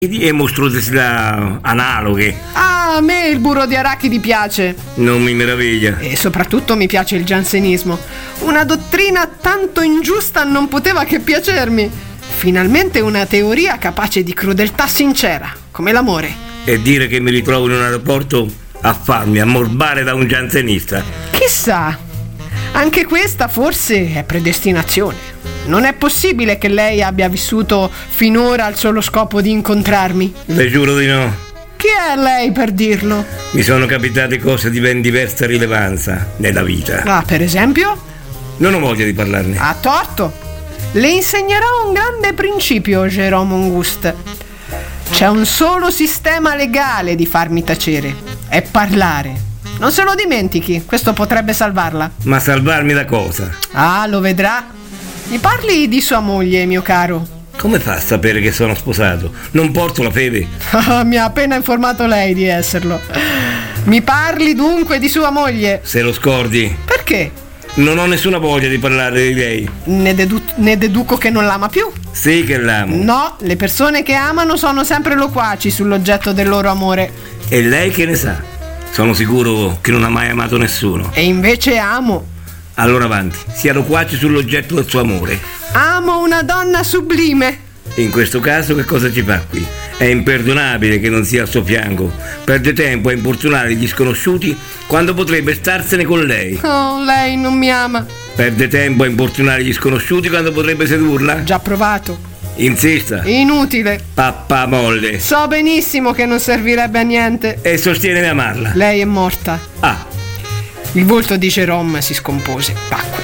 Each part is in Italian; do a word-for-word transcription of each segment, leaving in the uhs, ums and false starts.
e mostruosità analoghe. Ah, a me il burro di arachidi piace. Non mi meraviglia. E soprattutto mi piace il giansenismo. Una dottrina tanto ingiusta non poteva che piacermi. Finalmente una teoria capace di crudeltà sincera, come l'amore. E dire che mi ritrovo in un aeroporto a farmi ammorbare da un giansenista. Chissà, anche questa forse è predestinazione. Non è possibile che lei abbia vissuto finora al solo scopo di incontrarmi. Le giuro di no. Chi è lei per dirlo? Mi sono capitate cose di ben diversa rilevanza nella vita. Ah, per esempio? Non ho voglia di parlarne. Ha torto. Le insegnerò un grande principio, Jérôme Auguste. C'è un solo sistema legale di farmi tacere. È parlare. Non se lo dimentichi, questo potrebbe salvarla. Ma salvarmi da cosa? Ah, lo vedrà. Mi parli di sua moglie, mio caro. Come fa a sapere che sono sposato? Non porto la fede. Mi ha appena informato lei di esserlo. Mi parli dunque di sua moglie. Se lo scordi. Perché? Non ho nessuna voglia di parlare di lei. Ne, dedu- ne deduco che non l'ama più. Sì che l'amo. No, le persone che amano sono sempre loquaci sull'oggetto del loro amore. E lei che ne sa? Sono sicuro che non ha mai amato nessuno. E invece amo. Allora avanti, sia loquaci sull'oggetto del suo amore. Amo una donna sublime. In questo caso che cosa ci fa qui? È imperdonabile che non sia al suo fianco. Perde tempo a importunare gli sconosciuti quando potrebbe starsene con lei. Oh, lei non mi ama. Perde tempo a importunare gli sconosciuti quando potrebbe sedurla. Già provato. Insista. Inutile. Pappa molle. So benissimo che non servirebbe a niente. E sostiene di amarla. Lei è morta. Ah. Il volto di Jérôme si scompose, tacque.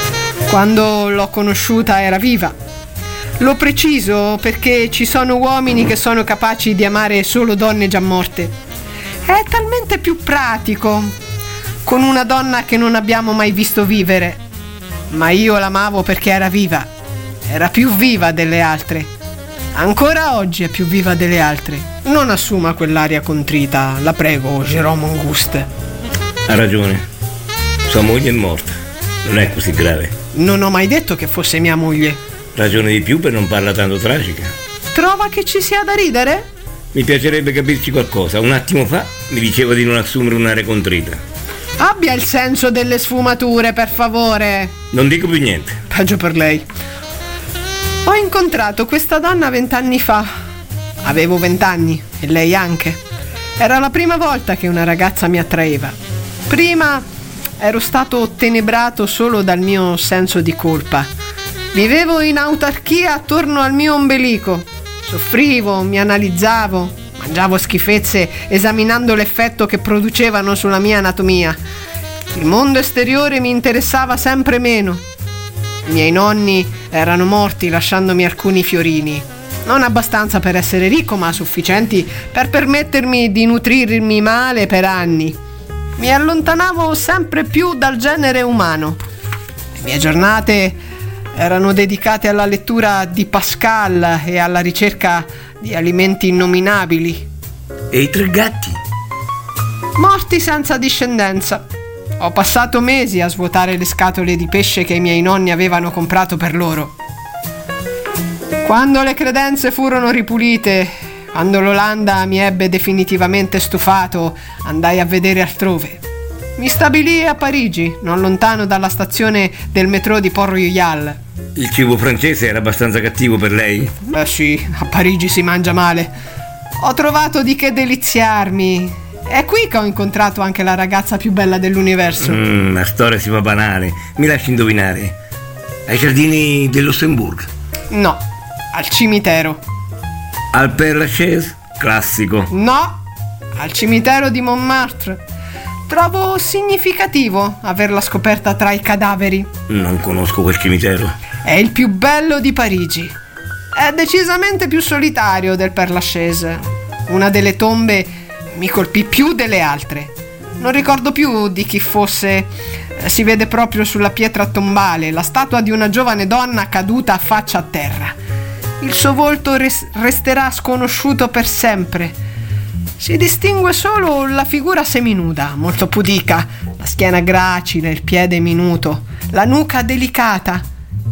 Quando l'ho conosciuta era viva. L'ho preciso perché ci sono uomini che sono capaci di amare solo donne già morte. È talmente più pratico con una donna che non abbiamo mai visto vivere. Ma io l'amavo perché era viva. Era più viva delle altre. Ancora oggi è più viva delle altre. Non assuma quell'aria contrita, la prego, Jérôme Auguste. Ha ragione. Sua moglie è morta. Non è così grave. Non ho mai detto che fosse mia moglie. Ragione di più per non farla tanto tragica. Trova che ci sia da ridere? Mi piacerebbe capirci qualcosa. Un attimo fa mi diceva di non assumere un'aria contrita. Abbia il senso delle sfumature, per favore. Non dico più niente. Peggio per lei. Ho incontrato questa donna vent'anni fa. Avevo vent'anni e lei anche. Era la prima volta che una ragazza mi attraeva. Prima ero stato ottenebrato solo dal mio senso di colpa. Vivevo in autarchia attorno al mio ombelico. Soffrivo, mi analizzavo, mangiavo schifezze esaminando l'effetto che producevano sulla mia anatomia. Il mondo esteriore mi interessava sempre meno. I miei nonni erano morti lasciandomi alcuni fiorini. Non abbastanza per essere ricco, ma sufficienti per permettermi di nutrirmi male per anni. Mi allontanavo sempre più dal genere umano. Le mie giornate erano dedicate alla lettura di Pascal e alla ricerca di alimenti innominabili. E i tre gatti? Morti senza discendenza. Ho passato mesi a svuotare le scatole di pesce che i miei nonni avevano comprato per loro. Quando le credenze furono ripulite, quando l'Olanda mi ebbe definitivamente stufato, andai a vedere altrove. Mi stabilii a Parigi, non lontano dalla stazione del metro di Port-Royal. Il cibo francese era abbastanza cattivo per lei? Beh sì, a Parigi si mangia male. Ho trovato di che deliziarmi. È qui che ho incontrato anche la ragazza più bella dell'universo. Mm, la storia si fa banale. Mi lasci indovinare. Ai giardini del Lussemburgo? No, al cimitero. Al Père Lachaise? Classico. No, al cimitero di Montmartre. Trovo significativo averla scoperta tra i cadaveri. Non conosco quel cimitero. È il più bello di Parigi. È decisamente più solitario del Père Lachaise. Una delle tombe mi colpì più delle altre. Non ricordo più di chi fosse. Si vede proprio sulla pietra tombale la statua di una giovane donna caduta a faccia a terra. Il suo volto res- resterà sconosciuto per sempre. Si distingue solo la figura seminuda, molto pudica, la schiena gracile, il piede minuto, la nuca delicata.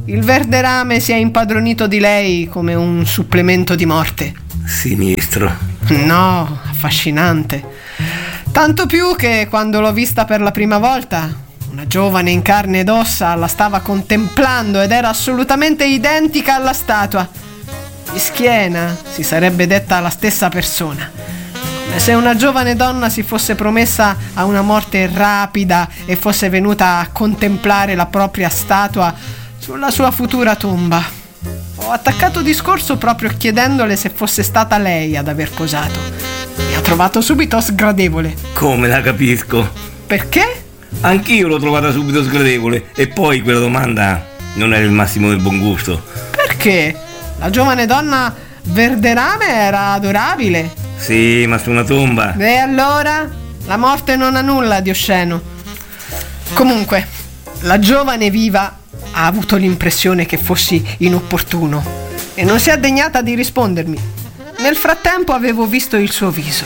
il Verderame si è impadronito di lei come un supplemento di morte. Sinistro. No, affascinante. Tanto più che quando l'ho vista per la prima volta, una giovane in carne ed ossa la stava contemplando ed era assolutamente identica alla statua. Di schiena si sarebbe detta la stessa persona, come se una giovane donna si fosse promessa a una morte rapida e fosse venuta a contemplare la propria statua sulla sua futura tomba. Ho attaccato discorso proprio chiedendole se fosse stata lei ad aver posato. Mi ha trovato subito sgradevole. Come la capisco? Perché? Anch'io l'ho trovata subito sgradevole. E poi quella domanda non era il massimo del buon gusto. Perché? La giovane donna Verderame era adorabile. Sì, ma su una tomba. E allora? La morte non ha nulla di osceno. Comunque, la giovane viva ha avuto l'impressione che fossi inopportuno e non si è degnata di rispondermi. Nel frattempo avevo visto il suo viso.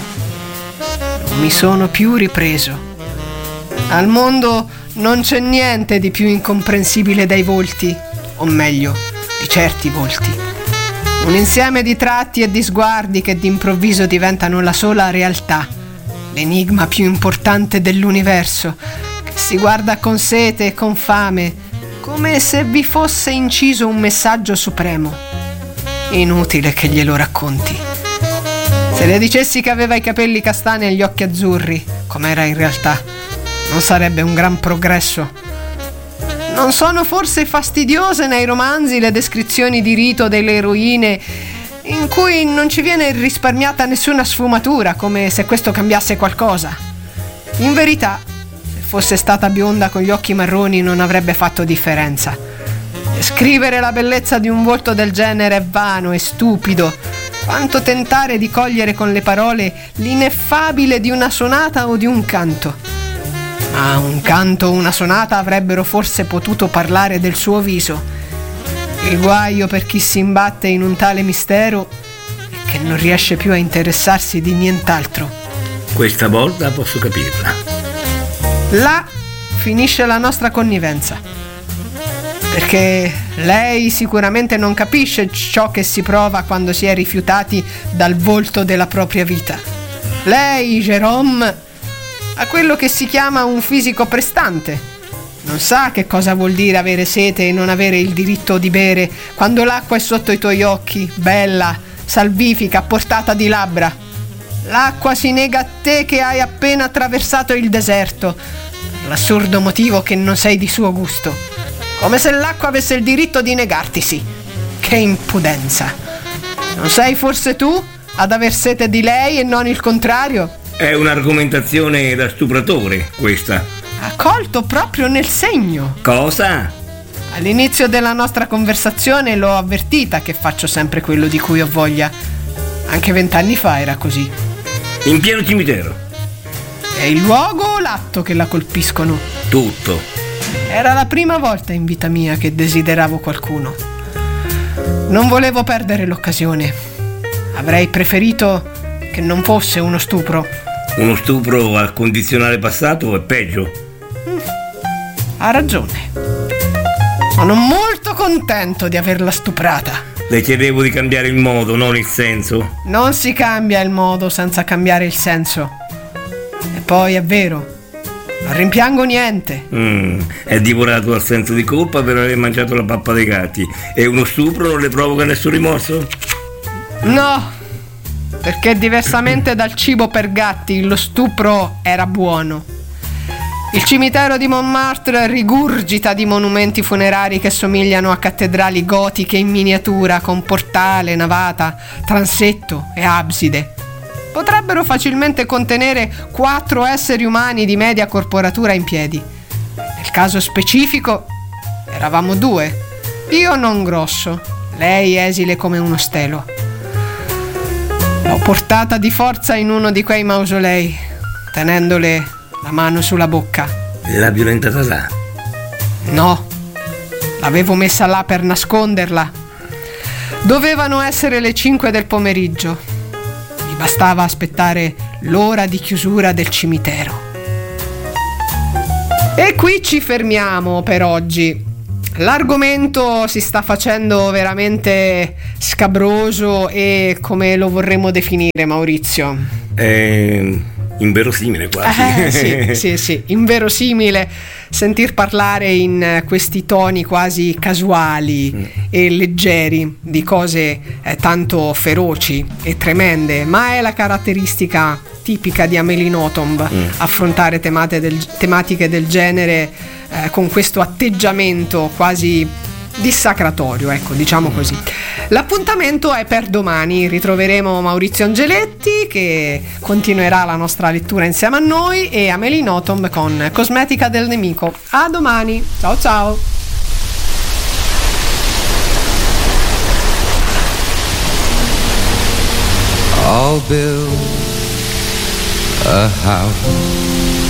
Non mi sono più ripreso. Al mondo non c'è niente di più incomprensibile dai volti, o meglio, di certi volti. Un insieme di tratti e di sguardi che d'improvviso diventano la sola realtà, l'enigma più importante dell'universo, che si guarda con sete e con fame, come se vi fosse inciso un messaggio supremo. Inutile che glielo racconti. Se le dicessi che aveva i capelli castani e gli occhi azzurri, com'era in realtà, non sarebbe un gran progresso. Non sono forse fastidiose nei romanzi le descrizioni di rito delle eroine in cui non ci viene risparmiata nessuna sfumatura, come se questo cambiasse qualcosa? In verità, se fosse stata bionda con gli occhi marroni non avrebbe fatto differenza. Descrivere la bellezza di un volto del genere è vano e stupido, quanto tentare di cogliere con le parole l'ineffabile di una sonata o di un canto. Ma un canto o una sonata avrebbero forse potuto parlare del suo viso. Il guaio per chi si imbatte in un tale mistero è che non riesce più a interessarsi di nient'altro. Questa volta posso capirla. Là finisce la nostra connivenza, perché lei sicuramente non capisce ciò che si prova quando si è rifiutati dal volto della propria vita. Lei, Jérôme, ha quello che si chiama un fisico prestante. Non sa che cosa vuol dire avere sete e non avere il diritto di bere quando l'acqua è sotto i tuoi occhi, bella, salvifica, a portata di labbra. L'acqua si nega a te che hai appena attraversato il deserto, per l'assurdo motivo che non sei di suo gusto. Come se l'acqua avesse il diritto di negartisi. Che impudenza! Non sei forse tu ad aver sete di lei e non il contrario? È un'argomentazione da stupratore, questa. Ha colto proprio nel segno. Cosa? All'inizio della nostra conversazione l'ho avvertita che faccio sempre quello di cui ho voglia. Anche vent'anni fa era così. In pieno cimitero. È il luogo o l'atto che la colpiscono? Tutto. Era la prima volta in vita mia che desideravo qualcuno. Non volevo perdere l'occasione. Avrei preferito che non fosse uno stupro. Uno stupro al condizionale passato è peggio. Mm, ha ragione. Sono molto contento di averla stuprata. Le chiedevo di cambiare il modo, non il senso. Non si cambia il modo senza cambiare il senso. E poi è vero, non rimpiango niente. Mm, è divorato dal senso di colpa per aver mangiato la pappa dei gatti. E uno stupro non le provoca nessun rimorso? No, perché diversamente dal cibo per gatti, lo stupro era buono. Il cimitero di Montmartre rigurgita di monumenti funerari che somigliano a cattedrali gotiche in miniatura, con portale, navata, transetto e abside. Potrebbero facilmente contenere quattro esseri umani di media corporatura in piedi. Nel caso specifico eravamo due, io non grosso, lei esile come uno stelo. L'ho portata di forza in uno di quei mausolei, tenendole la mano sulla bocca. L'ha violentata là? No, l'avevo messa là per nasconderla. Dovevano essere le cinque del pomeriggio. Mi bastava aspettare l'ora di chiusura del cimitero. E qui ci fermiamo per oggi. L'argomento si sta facendo veramente scabroso e come lo vorremmo definire, Maurizio? È inverosimile quasi. Eh, sì, sì, sì, inverosimile sentir parlare in questi toni quasi casuali mm. e leggeri di cose eh, tanto feroci e tremende, ma è la caratteristica tipica di Amelie Nothomb mm. affrontare temate del, tematiche del genere eh, con questo atteggiamento quasi dissacratorio, ecco, diciamo mm. così. L'appuntamento è per domani, ritroveremo Maurizio Angeletti che continuerà la nostra lettura insieme a noi e Amelie Nothomb con Cosmetica del nemico. A domani, ciao ciao. I'll build a house